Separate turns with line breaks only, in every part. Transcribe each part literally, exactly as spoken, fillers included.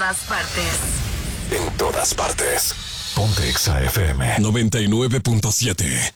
todas partes.
En todas partes. Ponte Exa F M noventa y nueve punto siete.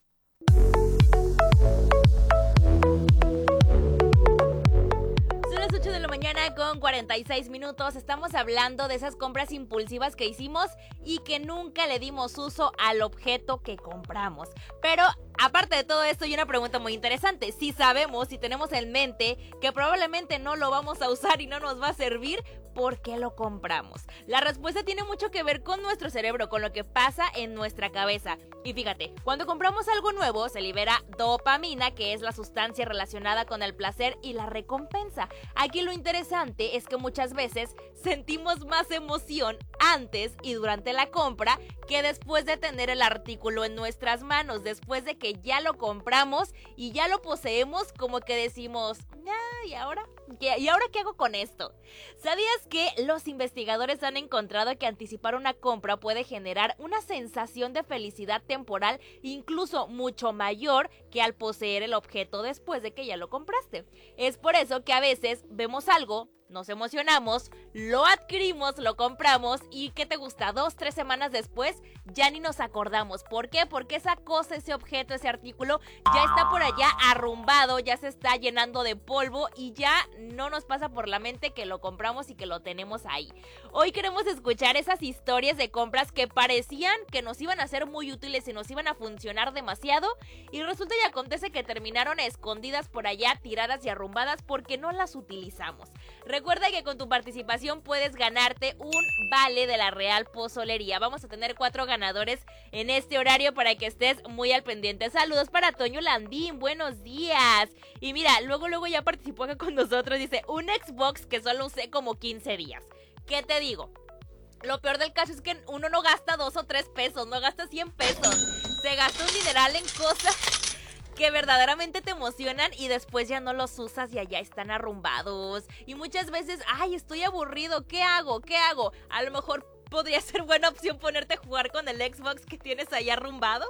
Con cuarenta y seis minutos, estamos hablando de esas compras impulsivas que hicimos y que nunca le dimos uso al objeto que compramos. Pero aparte de todo esto, hay una pregunta muy interesante. Si sabemos, si tenemos en mente que probablemente no lo vamos a usar y no nos va a servir, ¿por qué lo compramos? La respuesta tiene mucho que ver con nuestro cerebro, con lo que pasa en nuestra cabeza. Y fíjate, cuando compramos algo nuevo se libera dopamina, que es la sustancia relacionada con el placer y la recompensa. Aquí lo interesante es que muchas veces sentimos más emoción antes y durante la compra que después de tener el artículo en nuestras manos. Después de que ya lo compramos y ya lo poseemos, como que decimos, ah, ¿y ahora? ¿Qué, ¿Y ahora qué hago con esto? ¿Sabías que los investigadores han encontrado que anticipar una compra puede generar una sensación de felicidad temporal incluso mucho mayor que al poseer el objeto después de que ya lo compraste? Es por eso que a veces vemos algo, nos emocionamos, lo adquirimos, lo compramos y ¿qué te gusta? Dos, tres semanas después ya ni nos acordamos. ¿Por qué? Porque esa cosa, ese objeto, ese artículo ya está por allá arrumbado, ya se está llenando de polvo y ya no nos pasa por la mente que lo compramos y que lo tenemos ahí. Hoy queremos escuchar esas historias de compras que parecían que nos iban a ser muy útiles y nos iban a funcionar demasiado y resulta y acontece que terminaron escondidas por allá, tiradas y arrumbadas porque no las utilizamos. Recuerda que con tu participación puedes ganarte un vale de la Real Pozolería. Vamos a tener cuatro ganadores en este horario para que estés muy al pendiente. Saludos para Toño Landín, buenos días. Y mira, luego luego ya participó acá con nosotros, dice, un Xbox que solo usé como quince días. ¿Qué te digo? Lo peor del caso es que uno no gasta dos o tres pesos, no gasta cien pesos. Se gasta un dineral en cosas que verdaderamente te emocionan y después ya no los usas y allá están arrumbados. Y muchas veces, ay, estoy aburrido, ¿qué hago? ¿Qué hago? A lo mejor podría ser buena opción ponerte a jugar con el Xbox que tienes ahí arrumbado.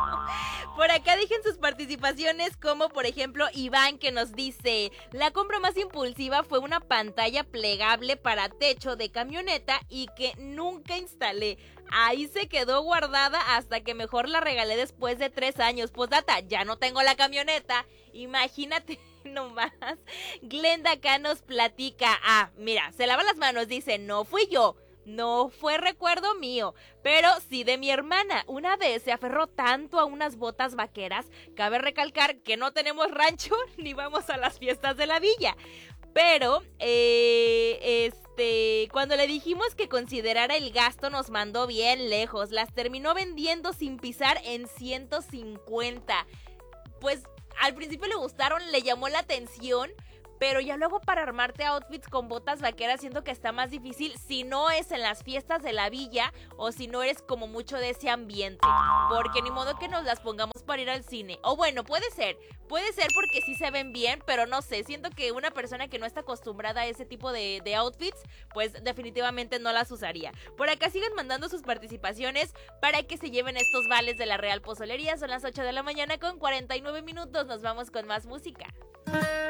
Por acá dejen sus participaciones, como por ejemplo Iván, que nos dice: la compra más impulsiva fue una pantalla plegable para techo de camioneta y que nunca instalé. Ahí se quedó guardada hasta que mejor la regalé después de tres años. Postdata, ya no tengo la camioneta. Imagínate nomás. Glenda acá nos platica. Ah, mira, se lava las manos, dice, no fui yo. No fue recuerdo mío, pero sí de mi hermana. Una vez se aferró tanto a unas botas vaqueras. Cabe recalcar que no tenemos rancho ni vamos a las fiestas de la villa. Pero, eh, este, cuando le dijimos que considerara el gasto nos mandó bien lejos. Las terminó vendiendo sin pisar en ciento cincuenta. Pues al principio le gustaron, le llamó la atención, pero ya luego para armarte outfits con botas vaqueras siento que está más difícil si no es en las fiestas de la villa o si no eres como mucho de ese ambiente. Porque ni modo que nos las pongamos para ir al cine. O bueno, puede ser, puede ser porque sí se ven bien, pero no sé, siento que una persona que no está acostumbrada a ese tipo de, de outfits, pues definitivamente no las usaría. Por acá siguen mandando sus participaciones para que se lleven estos vales de la Real Pozolería. Son las ocho de la mañana con cuarenta y nueve minutos, nos vamos con más música.